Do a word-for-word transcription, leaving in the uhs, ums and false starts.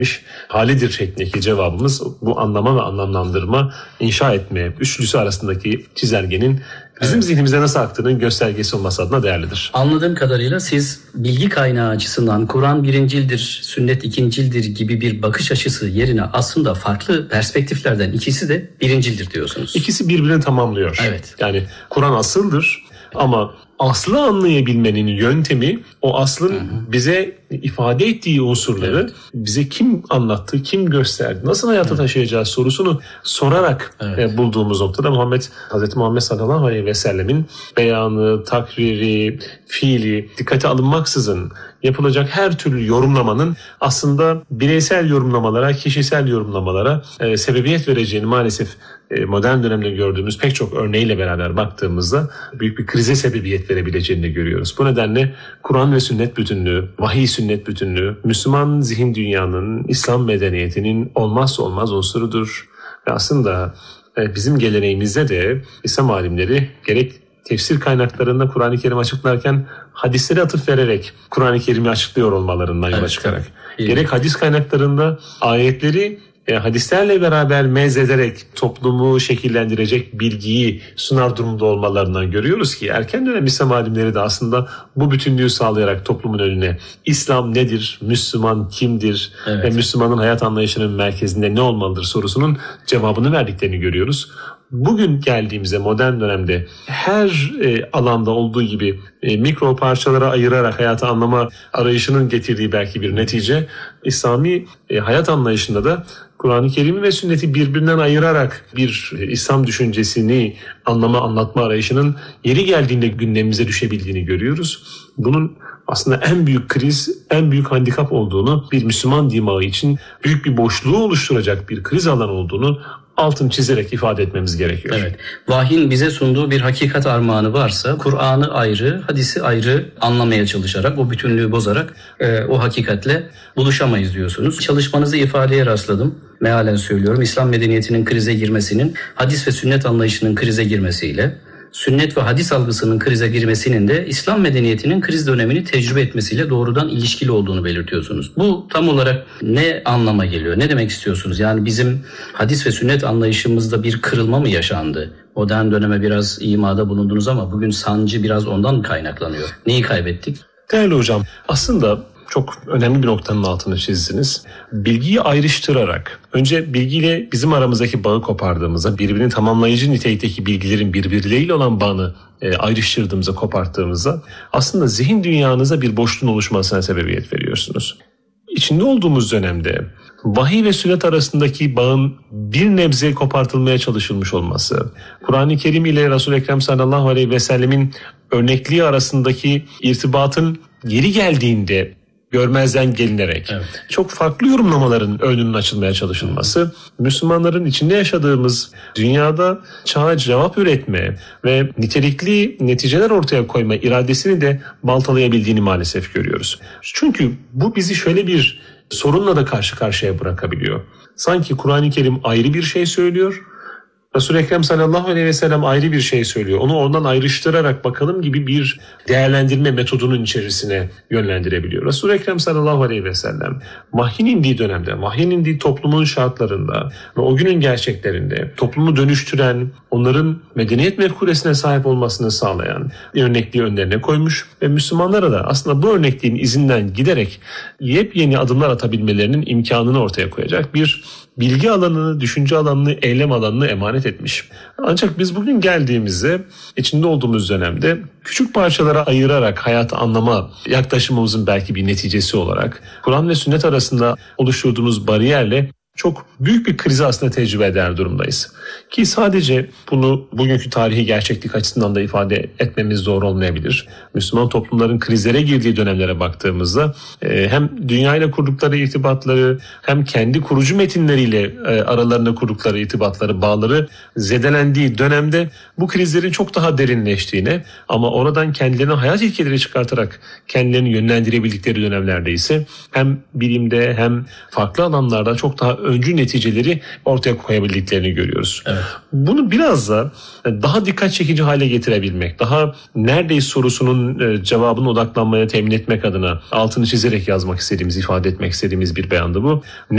halidir şeklindeki cevabımız bu anlama ve anlamlandırma, inşa etme üçlüsü arasındaki çizelgenin bizim evet. zihnimize nasıl aktığının göstergesi olması adına değerlidir. Anladığım kadarıyla siz bilgi kaynağı açısından Kur'an birincildir, sünnet ikincildir gibi bir bakış açısı yerine aslında farklı perspektiflerden ikisi de birincildir diyorsunuz. İkisi birbirini tamamlıyor. Evet. Yani Kur'an asıldır ama aslı anlayabilmenin yöntemi o aslın hı hı. bize ifade ettiği unsurları evet. bize kim anlattı, kim gösterdi, nasıl hayata evet. taşıyacağız sorusunu sorarak evet. bulduğumuz noktada Muhammed, Hazreti Muhammed sallallahu aleyhi ve sellemin beyanı, takriri, fiili dikkate alınmaksızın yapılacak her türlü yorumlamanın aslında bireysel yorumlamalara, kişisel yorumlamalara e, sebebiyet vereceğini maalesef e, modern dönemde gördüğümüz pek çok örneğiyle beraber baktığımızda büyük bir krize sebebiyet verebileceğini de görüyoruz. Bu nedenle Kur'an ve sünnet bütünlüğü, vahiy sünnet bütünlüğü, Müslüman zihin dünyanın, İslam medeniyetinin olmazsa olmaz unsurudur. Ve aslında e, bizim geleneğimizde de İslam alimleri gerek tefsir kaynaklarında Kur'an-ı Kerim açıklarken hadisleri atıf vererek Kur'an-ı Kerim'i açıklıyor olmalarından yola evet, çıkarak. Evet. Gerek hadis kaynaklarında ayetleri e, hadislerle beraber mezederek toplumu şekillendirecek bilgiyi sunar durumda olmalarından görüyoruz ki erken dönem İslam alimleri de aslında bu bütünlüğü sağlayarak toplumun önüne İslam nedir, Müslüman kimdir evet. ve Müslümanın hayat anlayışının merkezinde ne olmalıdır sorusunun cevabını verdiklerini görüyoruz. Bugün geldiğimizde modern dönemde her e, alanda olduğu gibi e, mikro parçalara ayırarak hayatı anlama arayışının getirdiği belki bir netice, İslami e, hayat anlayışında da Kur'an-ı Kerim'i ve sünneti birbirinden ayırarak bir e, İslam düşüncesini anlama, anlatma arayışının yeri geldiğinde gündemimize düşebildiğini görüyoruz. Bunun aslında en büyük kriz, en büyük handikap olduğunu, bir Müslüman dimağı için büyük bir boşluğu oluşturacak bir kriz alanı olduğunu altını çizerek ifade etmemiz gerekiyor. Evet. Vahyin bize sunduğu bir hakikat armağanı varsa Kur'an'ı ayrı, hadisi ayrı anlamaya çalışarak, o bütünlüğü bozarak e, o hakikatle buluşamayız diyorsunuz. Çalışmanızı ifadeye rastladım. Mealen söylüyorum. İslam medeniyetinin krize girmesinin, hadis ve sünnet anlayışının krize girmesiyle, sünnet ve hadis algısının krize girmesinin de İslam medeniyetinin kriz dönemini tecrübe etmesiyle doğrudan ilişkili olduğunu belirtiyorsunuz. Bu tam olarak ne anlama geliyor? Ne demek istiyorsunuz? Yani bizim hadis ve sünnet anlayışımızda bir kırılma mı yaşandı? Modern döneme biraz imada bulundunuz ama bugün sancı biraz ondan mı kaynaklanıyor? Neyi kaybettik? Değerli hocam, aslında çok önemli bir noktanın altını çizdiniz. Bilgiyi ayrıştırarak, önce bilgiyle bizim aramızdaki bağı kopardığımızda, birbirini tamamlayıcı nitelikteki bilgilerin birbirleriyle olan bağını e, ayrıştırdığımızda, koparttığımızda aslında zihin dünyanıza bir boşluğun oluşmasına sebebiyet veriyorsunuz. İçinde olduğumuz dönemde vahiy ve sünnet arasındaki bağın bir nebze kopartılmaya çalışılmış olması, Kur'an-ı Kerim ile Resul-i Ekrem sallallahu aleyhi ve sellemin örnekliği arasındaki irtibatın yeri geldiğinde görmezden gelinerek evet. çok farklı yorumlamaların önünün açılmaya çalışılması, Müslümanların içinde yaşadığımız dünyada çağa cevap üretme ve nitelikli neticeler ortaya koyma iradesini de baltalayabildiğini maalesef görüyoruz. Çünkü bu bizi şöyle bir sorunla da karşı karşıya bırakabiliyor. Sanki Kur'an-ı Kerim ayrı bir şey söylüyor, Resul-i Ekrem sallallahu aleyhi ve sellem ayrı bir şey söylüyor. Onu ondan ayrıştırarak bakalım gibi bir değerlendirme metodunun içerisine yönlendirebiliyor. Resul-i Ekrem sallallahu aleyhi ve sellem vahyin indiği dönemde, vahyin indiği toplumun şartlarında ve o günün gerçeklerinde toplumu dönüştüren, onların medeniyet mefkuresine sahip olmasını sağlayan örnekliği önlerine koymuş ve Müslümanlara da aslında bu örnekliğin izinden giderek yepyeni adımlar atabilmelerinin imkanını ortaya koyacak bir bilgi alanını, düşünce alanını, eylem alanını emanet etmiş. Ancak biz bugün geldiğimizde içinde olduğumuz dönemde küçük parçalara ayırarak hayatı anlama yaklaşımımızın belki bir neticesi olarak Kur'an ve sünnet arasında oluşturduğumuz bariyerle çok büyük bir krizi aslında tecrübe eder durumdayız. Ki sadece bunu bugünkü tarihi gerçeklik açısından da ifade etmemiz doğru olmayabilir. Müslüman toplumların krizlere girdiği dönemlere baktığımızda hem dünyayla kurdukları irtibatları hem kendi kurucu metinleriyle aralarında kurdukları irtibatları, bağları zedelendiği dönemde bu krizlerin çok daha derinleştiğine ama oradan kendilerine hayat ilkeleri çıkartarak kendilerini yönlendirebildikleri dönemlerde ise hem bilimde hem farklı alanlarda çok daha öncü neticeleri ortaya koyabildiklerini görüyoruz. Evet. Bunu biraz da daha dikkat çekici hale getirebilmek, daha neredeyiz sorusunun cevabına odaklanmaya temin etmek adına altını çizerek yazmak istediğimiz, ifade etmek istediğimiz bir beyandı bu.